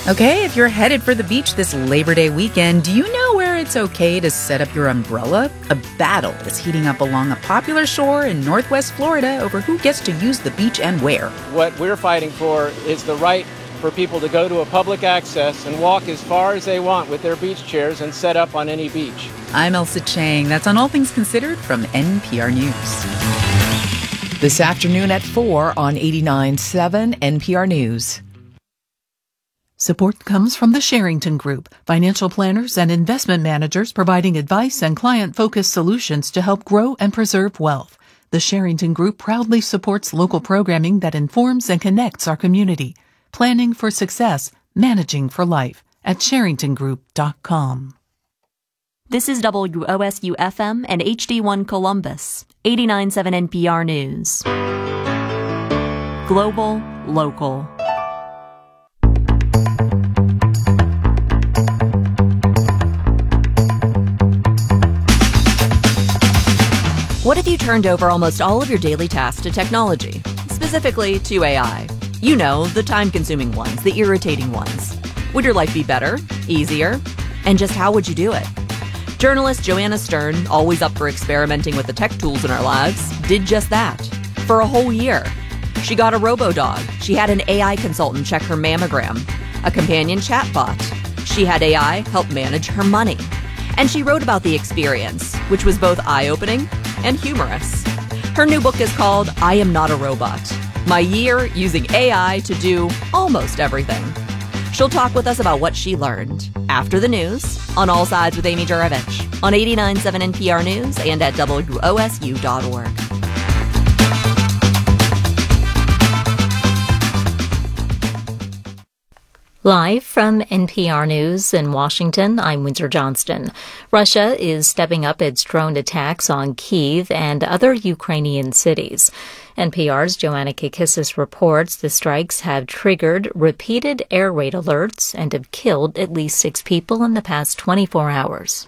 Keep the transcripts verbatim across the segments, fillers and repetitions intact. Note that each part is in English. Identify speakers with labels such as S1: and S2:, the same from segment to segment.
S1: Okay, if you're headed for the beach this Labor Day weekend, do you know where it's okay to set up your umbrella? A battle is heating up along a popular shore in Northwest Florida over who gets to use the beach and where.
S2: What we're fighting for is the right for people to go to a public access and walk as far as they want with their beach chairs and set up on any beach.
S1: I'm Elsa Chang. That's on All Things Considered from N P R News.
S3: This afternoon at four on eighty-nine point seven N P R News.
S4: Support comes from the Sherrington Group, financial planners and investment managers providing advice and client-focused solutions to help grow and preserve wealth. The Sherrington Group proudly supports local programming that informs and connects our community. Planning for success, managing for life at sherrington group dot com.
S5: This is W O S U F M and H D one Columbus, eighty-nine point seven N P R News. Global, local. What if you turned over almost all of your daily tasks to technology, specifically to A I? You know, the time-consuming ones, the irritating ones. Would your life be better, easier? And just how would you do it? Journalist Joanna Stern, always up for experimenting with the tech tools in our lives, did just that. For a whole year. She got a robo-dog. She had an A I consultant check her mammogram. A companion chatbot. She had A I help manage her money. And she wrote about the experience, which was both eye-opening and humorous. Her new book is called I Am Not a Robot. My year using A I to do almost everything. She'll talk with us about what she learned after the news on All Sides with Amy Juravich on eighty-nine point seven N P R News and at W O S U dot org.
S6: Live from N P R News in Washington, I'm Windsor Johnston. Russia is stepping up its drone attacks on Kyiv and other Ukrainian cities. N P R's Joanna Kakissis reports the strikes have triggered repeated air raid alerts and have killed at least six people in the past twenty-four hours.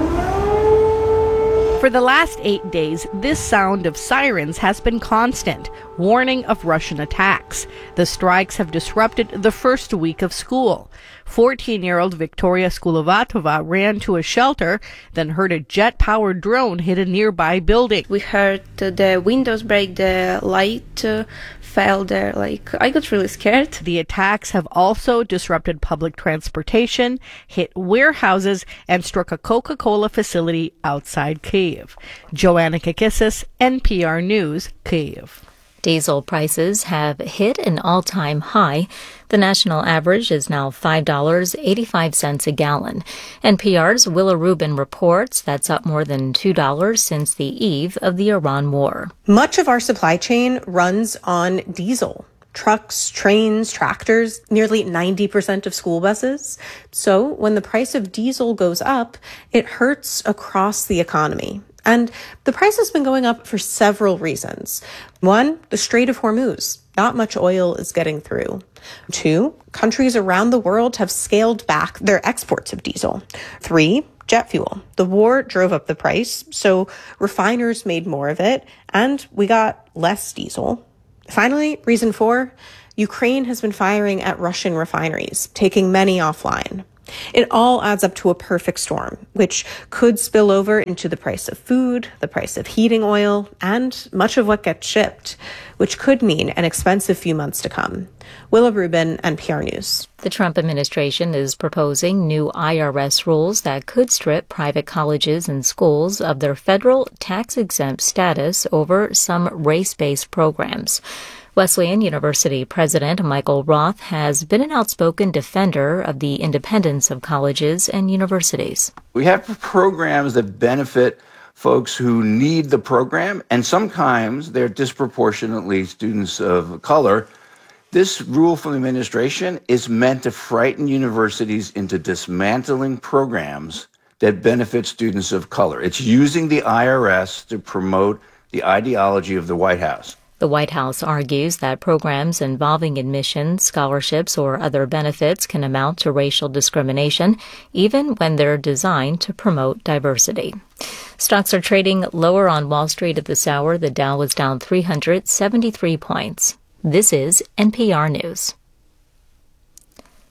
S7: For the last eight days, this sound of sirens has been constant, warning of Russian attacks. The strikes have disrupted the first week of school. fourteen-year-old Victoria Skulovatova ran to a shelter, then heard a jet-powered drone hit a nearby building.
S8: We heard the windows break, the light uh, fell there. Like, I got really scared.
S7: The attacks have also disrupted public transportation, hit warehouses, and struck a Coca-Cola facility outside Kyiv. Joanna Kakissis, N P R News, Kyiv.
S6: Diesel prices have hit an all-time high. The national average is now five dollars and eighty-five cents a gallon. N P R's Willa Rubin reports that's up more than two dollars since the eve of the Iran war.
S9: Much of our supply chain runs on diesel. Trucks, trains, tractors, nearly ninety percent of school buses. So when the price of diesel goes up, it hurts across the economy. And the price has been going up for several reasons. One, the Strait of Hormuz. Not much oil is getting through. Two, countries around the world have scaled back their exports of diesel. Three, jet fuel. The war drove up the price, so refiners made more of it, and we got less diesel. Finally, reason four, Ukraine has been firing at Russian refineries, taking many offline. It all adds up to a perfect storm, which could spill over into the price of food, the price of heating oil, and much of what gets shipped, which could mean an expensive few months to come. Willa Rubin, N P R News.
S6: The Trump administration is proposing new I R S rules that could strip private colleges and schools of their federal tax-exempt status over some race-based programs. Wesleyan University President Michael Roth has been an outspoken defender of the independence of colleges and universities.
S10: We have programs that benefit folks who need the program, and sometimes they're disproportionately students of color. This rule from the administration is meant to frighten universities into dismantling programs that benefit students of color. It's using the I R S to promote the ideology of the White House.
S6: The White House argues that programs involving admissions, scholarships, or other benefits can amount to racial discrimination, even when they're designed to promote diversity. Stocks are trading lower on Wall Street at this hour. The Dow was down three hundred seventy-three points. This is N P R News.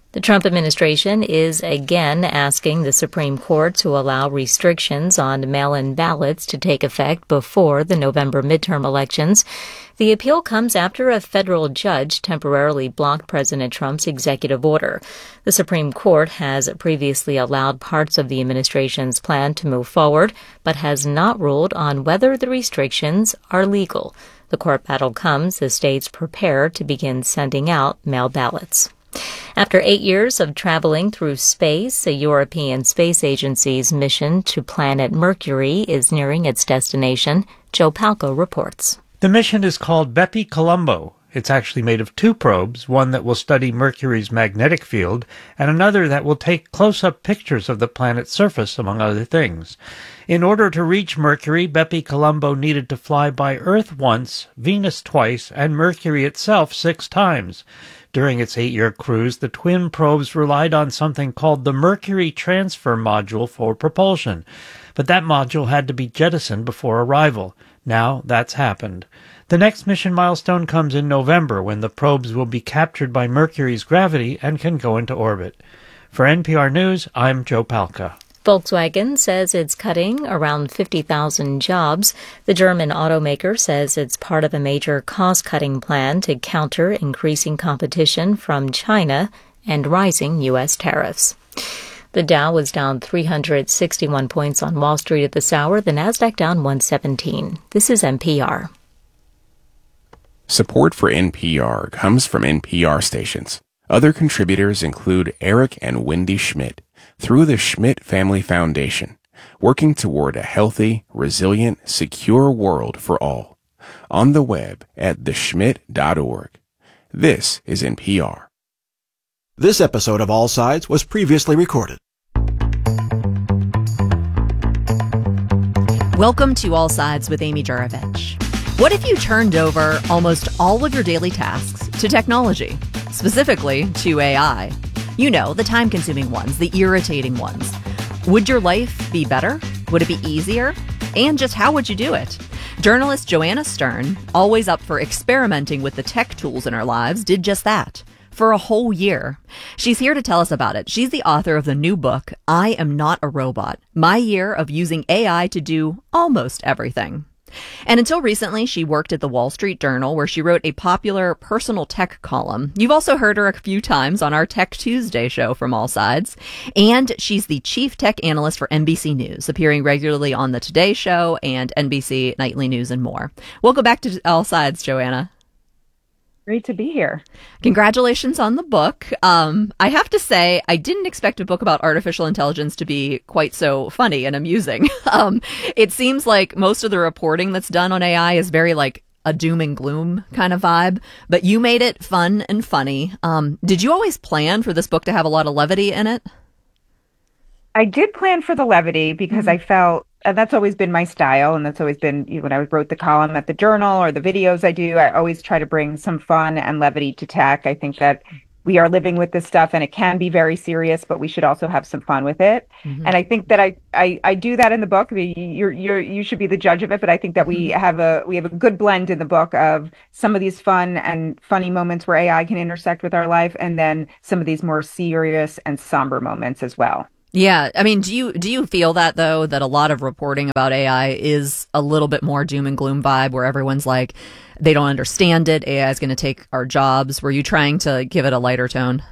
S6: The Trump administration is again asking the Supreme Court to allow restrictions on mail-in ballots to take effect before the November midterm elections. The appeal comes after a federal judge temporarily blocked President Trump's executive order. The Supreme Court has previously allowed parts of the administration's plan to move forward, but has not ruled on whether the restrictions are legal. The court battle comes as states prepare to begin sending out mail ballots. After eight years of traveling through space, a European Space Agency's mission to planet Mercury is nearing its destination. Joe Palca reports.
S11: The mission is called Bepi Colombo. It's actually made of two probes, one that will study Mercury's magnetic field and another that will take close-up pictures of the planet's surface, among other things. In order to reach Mercury, Bepi Colombo needed to fly by Earth once, Venus twice, and Mercury itself six times. During its eight-year cruise, the twin probes relied on something called the Mercury Transfer Module for propulsion, but that module had to be jettisoned before arrival. Now that's happened. The next mission milestone comes in November, when the probes will be captured by Mercury's gravity and can go into orbit. For N P R News, I'm Joe Palca.
S6: Volkswagen says it's cutting around fifty thousand jobs. The German automaker says it's part of a major cost-cutting plan to counter increasing competition from China and rising U S tariffs. The Dow was down three hundred sixty-one points on Wall Street at this hour. The Nasdaq down one seventeen. This is N P R.
S12: Support for N P R comes from N P R stations. Other contributors include Eric and Wendy Schmidt through the Schmidt Family Foundation, working toward a healthy, resilient, secure world for all. On the web at the schmidt dot org. This is N P R.
S13: This episode of All Sides was previously recorded.
S3: Welcome to All Sides with Amy Juravich. What if you turned over almost all of your daily tasks to technology, specifically to A I? You know, the time-consuming ones, the irritating ones. Would your life be better? Would it be easier? And just how would you do it? Journalist Joanna Stern, always up for experimenting with the tech tools in our lives, did just that. For a whole year. She's here to tell us about it. She's the author of the new book, I Am Not a Robot, My Year of Using A I to Do Almost Everything. And until recently, she worked at the Wall Street Journal, where she wrote a popular personal tech column. You've also heard her a few times on our Tech Tuesday show from All Sides. And she's the chief tech analyst for N B C News, appearing regularly on the Today Show and N B C Nightly News and more. Welcome back to All Sides, Joanna.
S14: Great to be here.
S3: Congratulations on the book. Um, I have to say, I didn't expect a book about artificial intelligence to be quite so funny and amusing. um, it seems like most of the reporting that's done on A I is very like a doom and gloom kind of vibe, but you made it fun and funny. Um, did you always plan for this book to have a lot of levity in it?
S14: I did plan for the levity because mm-hmm. I felt, and that's always been my style, and that's always been, you know, when I wrote the column at the Journal or the videos I do, I always try to bring some fun and levity to tech. I think that we are living with this stuff and it can be very serious, but we should also have some fun with it. Mm-hmm. And I think that I, I, I do that in the book. I mean, you're, you're, you should be the judge of it, but I think that we have a, we have a good blend in the book of some of these fun and funny moments where A I can intersect with our life, and then some of these more serious and somber moments as well.
S3: Yeah. I mean, do you do you feel that, though, that a lot of reporting about A I is a little bit more doom and gloom vibe, where everyone's like, they don't understand it, A I is going to take our jobs? Were you trying to give it a lighter tone?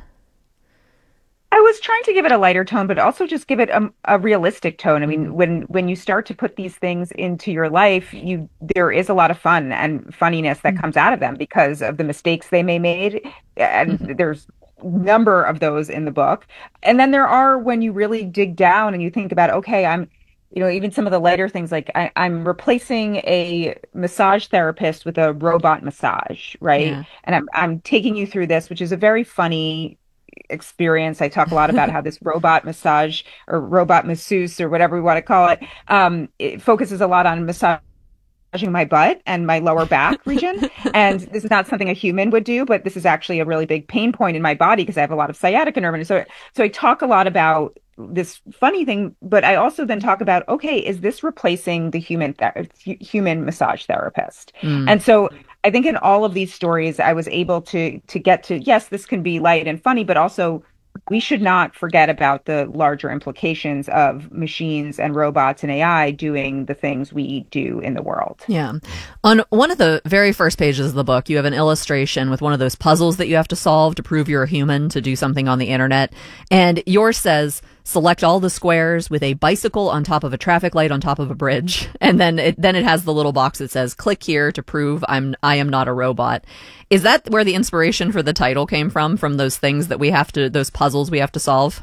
S14: I was trying to give it a lighter tone, but also just give it a, a realistic tone. I mean, when when you start to put these things into your life, you there is a lot of fun and funniness that mm-hmm. comes out of them because of the mistakes they may made. And mm-hmm. there's number of those in the book. And then there are when you really dig down and you think about, okay, I'm, you know, even some of the lighter things, like I, I'm replacing a massage therapist with a robot massage, right? Yeah. And I'm I'm taking you through this, which is a very funny experience. I talk a lot about how this robot massage or robot masseuse or whatever we want to call it, um, it focuses a lot on massage my butt and my lower back region. And this is not something a human would do, but this is actually a really big pain point in my body because I have a lot of sciatica nerve. And so, so I talk a lot about this funny thing, but I also then talk about, okay, is this replacing the human, th- human massage therapist? Mm. And so I think in all of these stories, I was able to, to get to, yes, this can be light and funny, but also we should not forget about the larger implications of machines and robots and A I doing the things we do in the world.
S3: Yeah. On one of the very first pages of the book, you have an illustration with one of those puzzles that you have to solve to prove you're a human to do something on the internet. And yours says, select all the squares with a bicycle on top of a traffic light on top of a bridge. And then it, then it has the little box that says, click here to prove I'm, I am not a robot. Is that where the inspiration for the title came from, from those things that we have to, those puzzles we have to solve?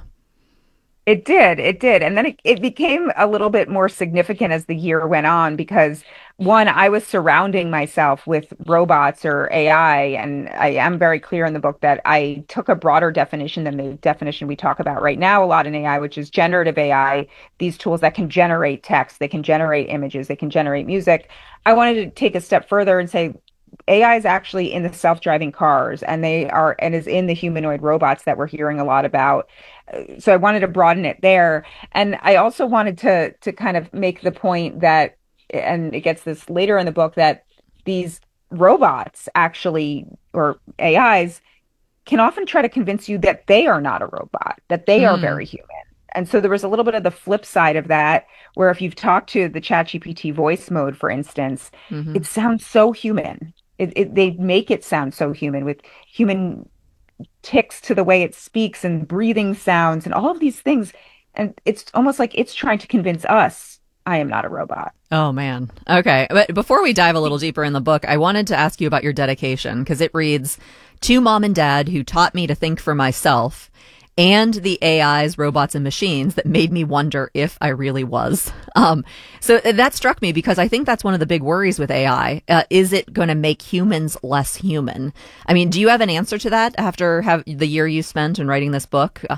S14: It did. It did. And then it, it became a little bit more significant as the year went on because, one, I was surrounding myself with robots or A I. And I am very clear in the book that I took a broader definition than the definition we talk about right now a lot in A I, which is generative A I, these tools that can generate text, they can generate images, they can generate music. I wanted to take a step further and say, A I is actually in the self-driving cars and they are and is in the humanoid robots that we're hearing a lot about. So I wanted to broaden it there. And I also wanted to to kind of make the point that, and it gets this later in the book, that these robots actually, or A Is, can often try to convince you that they are not a robot, that they mm. are very human. And so there was a little bit of the flip side of that, where if you've talked to the ChatGPT voice mode, for instance, mm-hmm. it sounds so human. It, it, they make it sound so human with human ticks to the way it speaks and breathing sounds and all of these things. And it's almost like it's trying to convince us I am not a robot.
S3: Oh, man. Okay. But before we dive a little deeper in the book, I wanted to ask you about your dedication, because it reads, to mom and dad who taught me to think for myself, and the A Is, robots, and machines that made me wonder if I really was. Um, so that struck me because I think that's one of the big worries with A I. Uh, is it going to make humans less human? I mean, do you have an answer to that after have the year you spent in writing this book? Uh,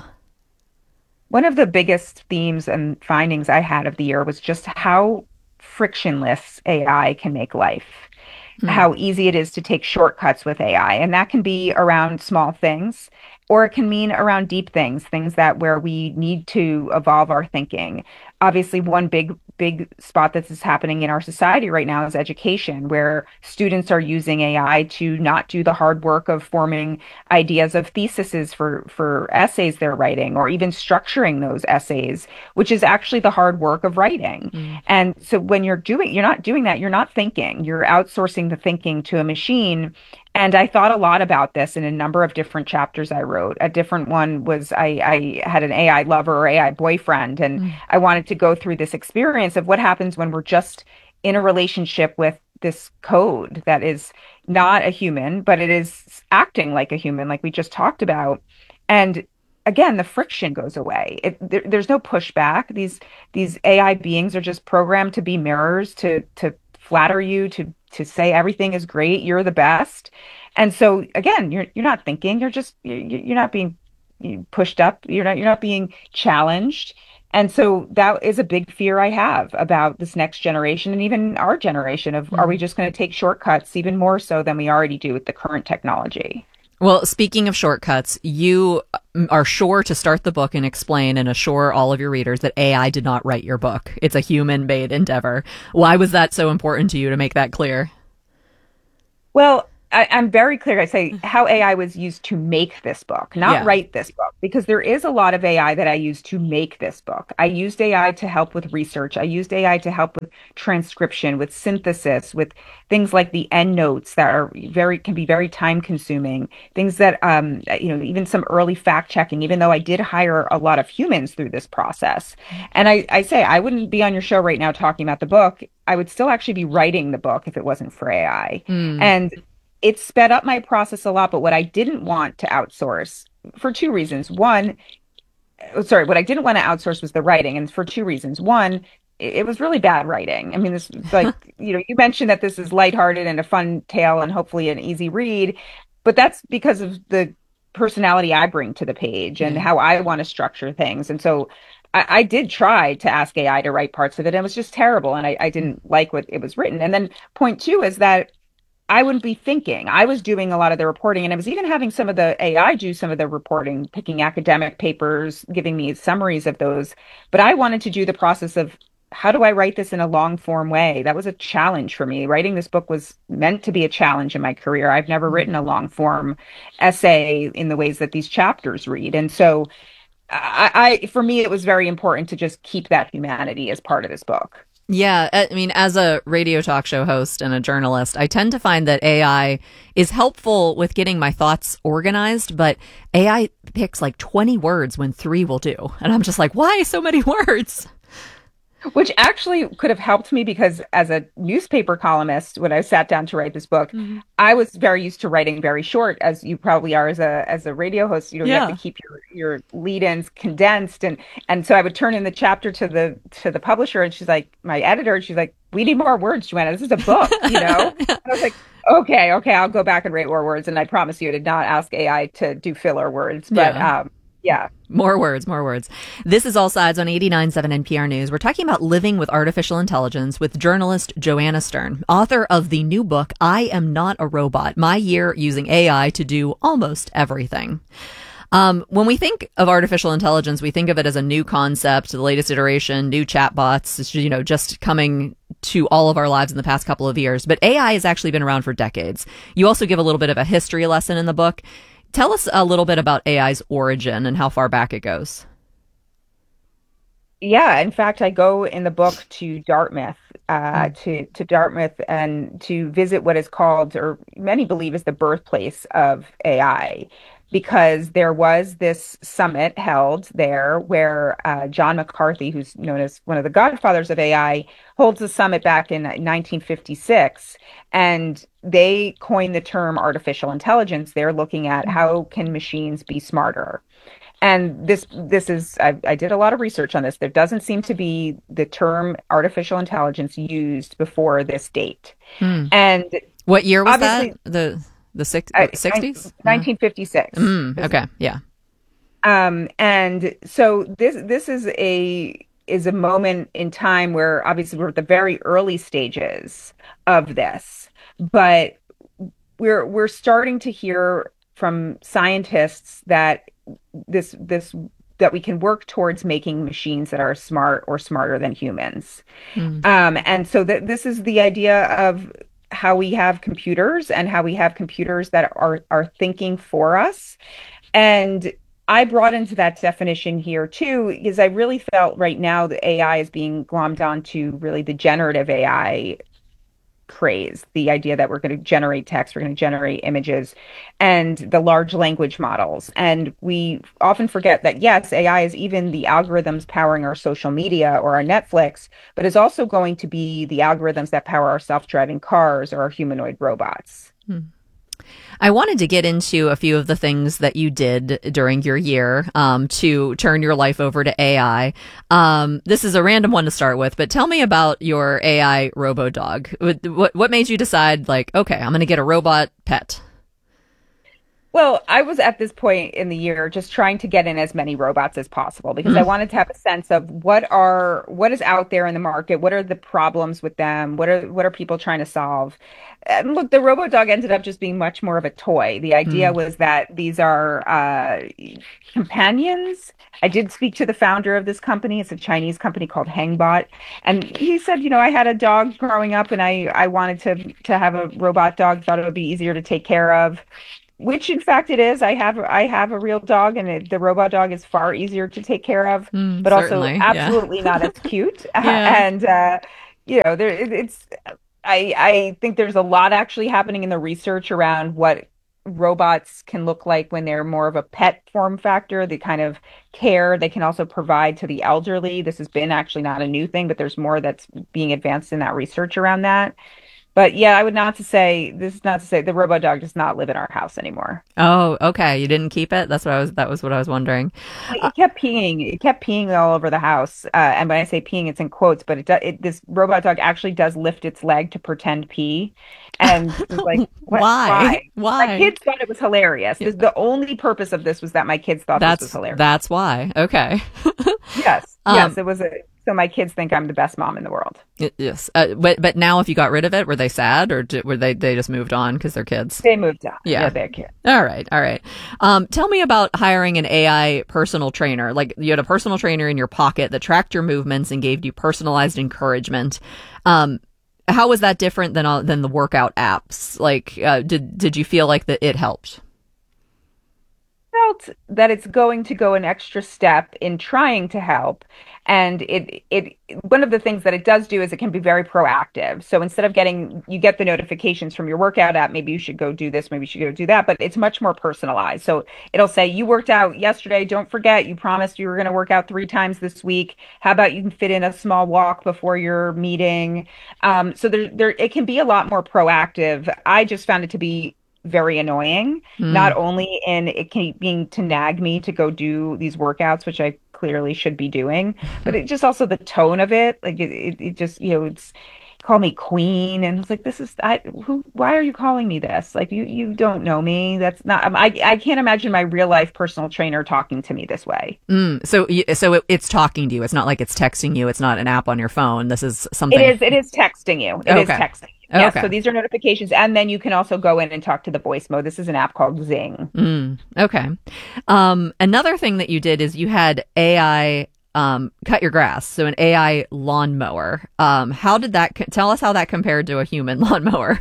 S14: One of the biggest themes and findings I had of the year was just how frictionless A I can make life. Mm-hmm. How easy it is to take shortcuts with A I. And that can be around small things, or it can mean around deep things, things that where we need to evolve our thinking. Obviously, one big, big spot that is happening in our society right now is education, where students are using A I to not do the hard work of forming ideas of theses for, for essays they're writing, or even structuring those essays, which is actually the hard work of writing. Mm. And so when you're doing, you're not doing that, you're not thinking, you're outsourcing the thinking to a machine. And I thought a lot about this in a number of different chapters I wrote. A different one was I, I had an A I lover or A I boyfriend, and mm. I wanted to go through this experience of what happens when we're just in a relationship with this code that is not a human, but it is acting like a human, like we just talked about. And again, the friction goes away. It, there, there's no pushback. These these A I beings are just programmed to be mirrors, to to flatter you, to to say everything is great, you're the best. And so again, you're you're not thinking, you're just you're, you're not being pushed up, you're not you're not being challenged. And so that is a big fear I have about this next generation, and even our generation of, mm-hmm. are we just going to take shortcuts even more so than we already do with the current technology?
S3: Well, speaking of shortcuts, you are sure to start the book and explain and assure all of your readers that A I did not write your book. It's a human-made endeavor. Why was that so important to you to make that clear?
S14: Well, I, I'm very clear. I say how A I was used to make this book, not yeah. write this book, because there is a lot of A I that I used to make this book. I used A I to help with research. I used A I to help with transcription, with synthesis, with things like the endnotes that are very can be very time consuming. Things that um you know even some early fact checking. Even though I did hire a lot of humans through this process, and I, I say I wouldn't be on your show right now talking about the book. I would still actually be writing the book if it wasn't for A I. Mm. And it sped up my process a lot, but what I didn't want to outsource for two reasons. One, sorry, what I didn't want to outsource was the writing, and for two reasons. One, it was really bad writing. I mean, this like, you know, you mentioned that this is lighthearted and a fun tale and hopefully an easy read, but that's because of the personality I bring to the page and mm. how I want to structure things. And so I, I did try to ask A I to write parts of it, and it was just terrible, and I, I didn't like what it was written. And then point two is that I wouldn't be thinking. I was doing a lot of the reporting, and I was even having some of the A I do some of the reporting, picking academic papers, giving me summaries of those. But I wanted to do the process of how do I write this in a long form way? That was a challenge for me. Writing this book was meant to be a challenge in my career. I've never written a long form essay in the ways that these chapters read. And so I, I for me, it was very important to just keep that humanity as part of this book.
S3: Yeah, I mean, as a radio talk show host and a journalist, I tend to find that A I is helpful with getting my thoughts organized, but A I picks like twenty words when three will do. And I'm just like, why so many words?
S14: Which actually could have helped me because as a newspaper columnist, when I sat down to write this book, mm-hmm. I was very used to writing very short, as you probably are as a as a radio host. You know, yeah. you have to keep your, your lead-ins condensed, and and so I would turn in the chapter to the to the publisher, and she's like, my editor, and she's like, we need more words, Joanna. This is a book, you know. And I was like, okay, okay, I'll go back and write more words, and I promise you, I did not ask A I to do filler words, but yeah. um. Yeah.
S3: More words, more words. This is All Sides on eighty-nine point seven N P R News. We're talking about living with artificial intelligence with journalist Joanna Stern, author of the new book, I Am Not a Robot, My Year Using A I to Do Almost Everything. Um, when we think of artificial intelligence, we think of it as a new concept, the latest iteration, new chatbots, you know, just coming to all of our lives in the past couple of years. But A I has actually been around for decades. You also give a little bit of a history lesson in the book. Tell us a little bit about A I's origin and how far back it goes.
S14: Yeah, in fact, I go in the book to Dartmouth, uh, to, to Dartmouth and to visit what is called, or many believe is the birthplace of A I, because there was this summit held there where uh, John McCarthy, who's known as one of the godfathers of A I, holds a summit back in nineteen fifty-six. And they coined the term artificial intelligence. They're looking at how can machines be smarter. And this this is, I, I did a lot of research on this. There doesn't seem to be the term artificial intelligence used before this date.
S3: Hmm.
S14: And
S3: what year was that? The the six, uh, sixties?
S14: nineteen fifty-six.
S3: Mm, okay, yeah.
S14: Um, and so this this is a is a moment in time where obviously we're at the very early stages of this, but we're we're starting to hear from scientists that this this that we can work towards making machines that are smart or smarter than humans. Mm. Um, and so that this is the idea of how we have computers and how we have computers that are are thinking for us. And I brought into that definition here too, because I really felt right now that A I is being glommed onto really the generative A I craze, the idea that we're going to generate text, we're going to generate images, and the large language models. And we often forget that, yes, A I is even the algorithms powering our social media or our Netflix, but is also going to be the algorithms that power our self-driving cars or our humanoid robots.
S3: Hmm. I wanted to get into a few of the things that you did during your year um, to turn your life over to A I. Um, this is a random one to start with, but tell me about your A I robo-dog. What, what made you decide, like, okay, I'm going to get a robot pet?
S14: Well, I was at this point in the year just trying to get in as many robots as possible because mm-hmm. I wanted to have a sense of what are what is out there in the market, what are the problems with them, what are what are people trying to solve. And look, the RoboDog ended up just being much more of a toy. The idea mm. was that these are uh, companions. I did speak to the founder of this company. It's a Chinese company called Hangbot, and he said, you know, I had a dog growing up, and I I wanted to to have a robot dog. Thought it would be easier to take care of. Which, in fact, it is. I have I have a real dog, and it, the robot dog is far easier to take care of, mm, but also absolutely yeah. not as cute. yeah. And uh, you know, there it's. I I think there's a lot actually happening in the research around what robots can look like when they're more of a pet form factor. The kind of care they can also provide to the elderly. This has been actually not a new thing, but there's more that's being advanced in that research around that. But yeah, I would not to say this is not to say the robot dog does not live in our house anymore.
S3: Oh, okay. You didn't keep it? That's what I was. That was what I was wondering.
S14: It kept peeing. It kept peeing all over the house. Uh, and when I say peeing, it's in quotes. But it, does, it this robot dog actually does lift its leg to pretend pee. And it was like, what,
S3: why?
S14: why?
S3: Why?
S14: My kids thought it was hilarious. Yeah. The only purpose of this was that my kids thought
S3: that's,
S14: this was hilarious.
S3: That's why. Okay.
S14: yes.
S3: Um,
S14: yes. It was a. so my kids think I'm the best mom in the world.
S3: Yes. Uh, but but now if you got rid of it, were they sad or did, were they they just moved on because they're kids?
S14: They moved on.
S3: Yeah,
S14: yeah they're kids.
S3: All right. All right. Um, tell me about hiring an A I personal trainer. Like you had a personal trainer in your pocket that tracked your movements and gave you personalized encouragement. Um, how was that different than uh, than the workout apps? Like, uh, did did you feel like that it helped?
S14: Felt that it's going to go an extra step in trying to help, and it it one of the things that it does do is it can be very proactive. So instead of getting you get the notifications from your workout app, maybe you should go do this, maybe you should go do that, but it's much more personalized. So it'll say you worked out yesterday, don't forget you promised you were going to work out three times this week. How about you can fit in a small walk before your meeting? Um, so there there it can be a lot more proactive. I just found it to be very annoying, mm. not only in it can being to nag me to go do these workouts, which I clearly should be doing, but it just also the tone of it, like it, it, it just, you know, it's call me queen. And it's like, this is, I, who, why are you calling me this? Like, you, you don't know me. That's not, I, I can't imagine my real life personal trainer talking to me this way.
S3: Mm, so, so it, it's talking to you. It's not like it's texting you. It's not an app on your phone. This is something.
S14: It is, it is texting you. It
S3: okay.
S14: is texting. Yeah,
S3: okay.
S14: So these are notifications, and then you can also go in and talk to the voice mode. This is an app called Zing.
S3: Mm, okay. Um, another thing that you did is you had A I um, cut your grass, so an A I lawnmower. Um, how did that? Co- tell us how that compared to a human lawnmower.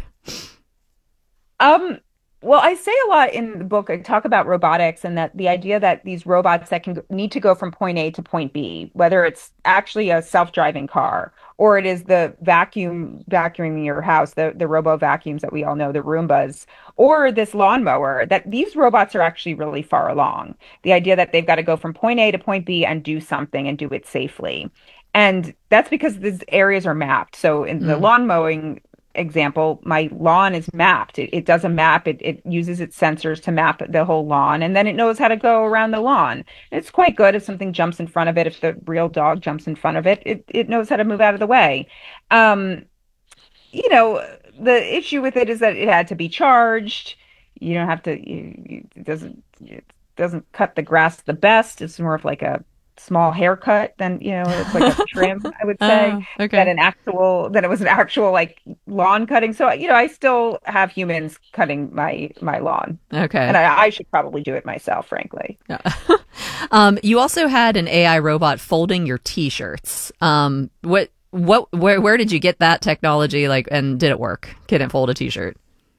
S14: Um. Well, I say a lot in the book. I talk about robotics and that the idea that these robots that can need to go from point A to point B, whether it's actually a self-driving car or it is the vacuum vacuuming your house, the, the robo vacuums that we all know, the Roombas, or this lawnmower, that these robots are actually really far along. The idea that they've got to go from point A to point B and do something and do it safely. And that's because these areas are mapped. So in the mm. lawn mowing example, my lawn is mapped. It, it does a map. It, it uses its sensors to map the whole lawn, and then it knows how to go around the lawn. It's quite good if something jumps in front of it. If the real dog jumps in front of it, it, it knows how to move out of the way. Um, you know, the issue with it is that it had to be charged. You don't have to. You, it doesn't. It doesn't cut the grass the best. It's more of like a small haircut than, you know, it's like a trim, I would say,
S3: oh, okay.
S14: than an actual, than it was an actual like lawn cutting. So, you know, I still have humans cutting my, my lawn.
S3: Okay.
S14: And I, I should probably do it myself, frankly.
S3: Yeah. um, you also had an A I robot folding your t-shirts. Um, what, what, where, where did you get that technology? Like, and did it work? Can it fold a t-shirt?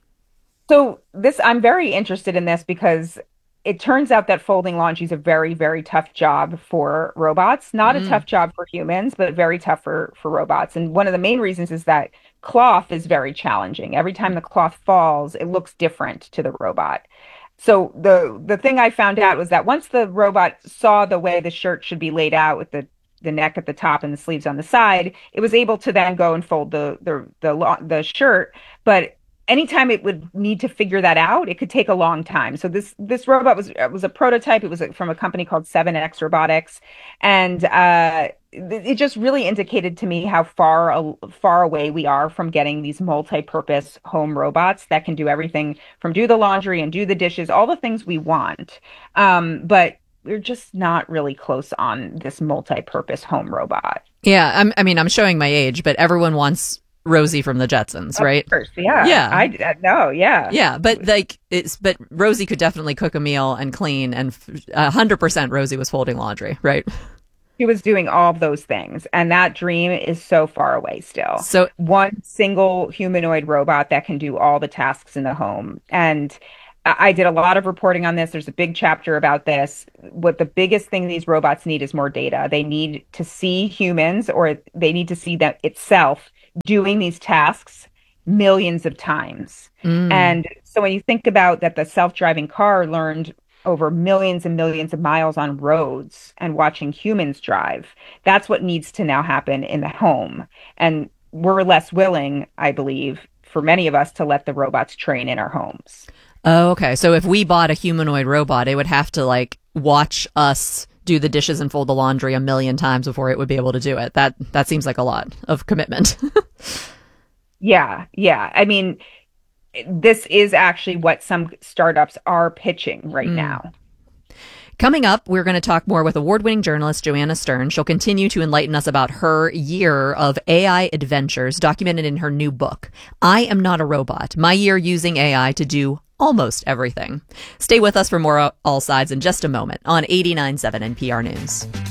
S14: So this, I'm very interested in this because it turns out that folding laundry is a very, very tough job for robots. Not mm. a tough job for humans, but very tough for, for robots. And one of the main reasons is that cloth is very challenging. Every time the cloth falls, it looks different to the robot. So the the thing I found out was that once the robot saw the way the shirt should be laid out with the the neck at the top and the sleeves on the side, it was able to then go and fold the the the, the shirt. But anytime it would need to figure that out, it could take a long time. So this this robot was was a prototype. It was from a company called seven X Robotics, and uh, it just really indicated to me how far far away we are from getting these multi-purpose home robots that can do everything from do the laundry and do the dishes, all the things we want. Um, but we're just not really close on this multi-purpose home robot.
S3: Yeah, I'm, I mean, I'm showing my age, but everyone wants Rosie from the Jetsons, right?
S14: Of course, yeah.
S3: Yeah.
S14: I know, yeah.
S3: Yeah, but like it's but Rosie could definitely cook a meal and clean, and one hundred percent Rosie was folding laundry, right?
S14: She was doing all of those things, and that dream is so far away still.
S3: So
S14: one single humanoid robot that can do all the tasks in the home. And I did a lot of reporting on this. There's a big chapter about this. What the biggest thing these robots need is more data. They need to see humans, or they need to see that itself doing these tasks millions of times. Mm. And so when you think about that, the self-driving car learned over millions and millions of miles on roads and watching humans drive, that's what needs to now happen in the home. And we're less willing, I believe, for many of us to let the robots train in our homes.
S3: Oh, okay. So if we bought a humanoid robot, it would have to like watch us do the dishes and fold the laundry a million times before it would be able to do it. That that seems like a lot of commitment.
S14: Yeah, yeah. I mean, this is actually what some startups are pitching right mm. now.
S3: Coming up, we're going to talk more with award-winning journalist Joanna Stern. She'll continue to enlighten us about her year of A I adventures documented in her new book, I Am Not a Robot, My Year Using A I to Do Almost Everything. Stay with us for more All Sides in just a moment on eighty-nine point seven N P R News.